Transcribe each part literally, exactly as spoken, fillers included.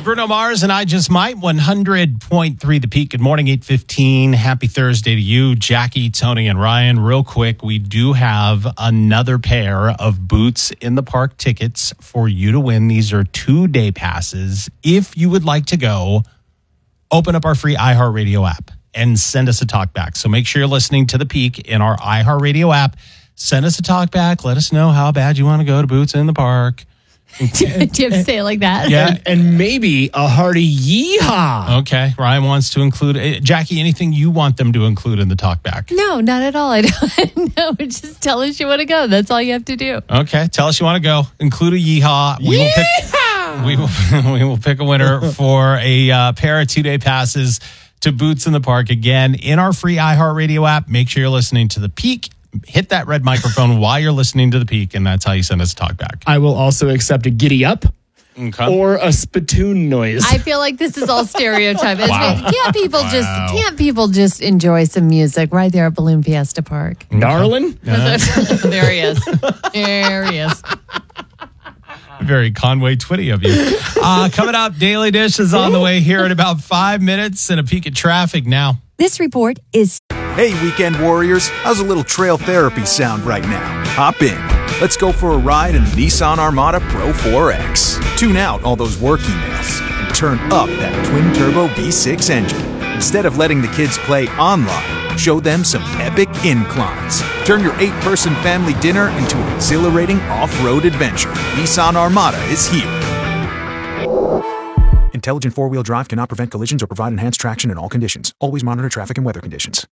Bruno Mars and I Just Might, one hundred point three The Peak. Good morning, eight fifteen. Happy Thursday to you, Jackie, Tony, and Ryan. Real quick, we do have another pair of Boots in the Park tickets for you to win. These are two-day passes. If you would like to go, open up our free iHeartRadio app and send us a talk back. So make sure you're listening to The Peak in our iHeartRadio app. Send us a talk back. Let us know how bad you want to go to Boots in the Park. Do you have to say it like that? Yeah. And maybe a hearty yeehaw. Okay. Ryan wants to include, uh, Jackie, anything you want them to include in the talk back? No, not at all. I don't know. Just tell us you want to go. That's all you have to do. Okay. Tell us you want to go. Include a yeehaw. We will pick, we will, we will pick a winner for a uh, pair of two-day passes to Boots in the Park. Again, in our free iHeartRadio app. Make sure you're listening to The Peak. Hit that red microphone while you're listening to The Peak, and that's how you send us a talk back. I will also accept a giddy up Okay. or a spittoon noise. I feel like this is all stereotype. Wow. Can't people Wow. just can't people just enjoy some music right there at Balloon Fiesta Park? Darling? There he is. There he is. Very Conway Twitty of you. Uh, coming up, Daily Dish is on the way here in about five minutes and a peek at traffic now. This report is... Hey, weekend warriors, how's a little trail therapy sound right now? Hop in. Let's go for a ride in the Nissan Armada Pro four X. Tune out all those work emails and turn up that twin-turbo V six engine. Instead of letting the kids play online, show them some epic inclines. Turn your eight-person family dinner into an exhilarating off-road adventure. Nissan Armada is here. Intelligent four-wheel drive cannot prevent collisions or provide enhanced traction in all conditions. Always monitor traffic and weather conditions.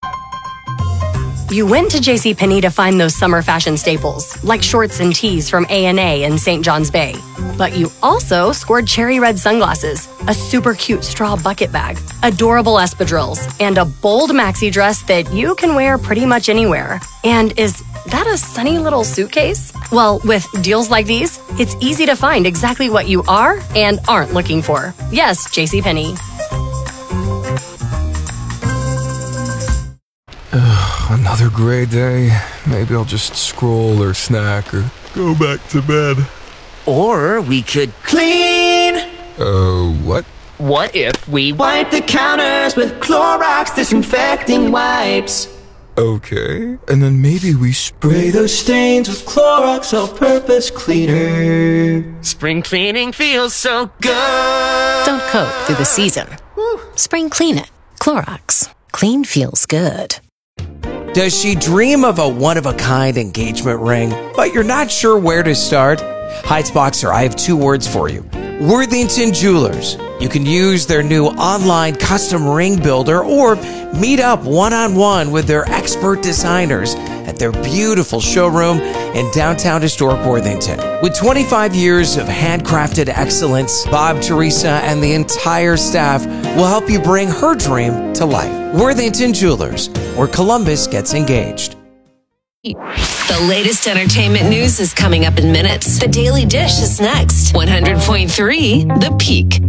You went to JCPenney to find those summer fashion staples, like shorts and tees from A and A in Saint John's Bay. But you also scored cherry red sunglasses, a super cute straw bucket bag, adorable espadrilles, and a bold maxi dress that you can wear pretty much anywhere. And is that a sunny little suitcase? Well, with deals like these, it's easy to find exactly what you are and aren't looking for. Yes, JCPenney. Another gray day. Maybe I'll just scroll or snack or go back to bed. Or we could clean. Oh, uh, what? What if we wipe the counters with Clorox disinfecting wipes? Okay. And then maybe we spray those stains with Clorox all-purpose cleaner. Spring cleaning feels so good. Don't coat through the season. Woo. Spring clean it. Clorox. Clean feels good. Does she dream of a one-of-a-kind engagement ring, but you're not sure where to start? Heightsboxer, I have two words for you. Worthington Jewelers. You can use their new online custom ring builder or meet up one-on-one with their expert designers at their beautiful showroom in downtown historic Worthington. With twenty-five years of handcrafted excellence, Bob, Teresa, and the entire staff will help you bring her dream to life. Worthington Jewelers, where Columbus gets engaged. The latest entertainment news is coming up in minutes. The Daily Dish is next. one hundred point three The Peak.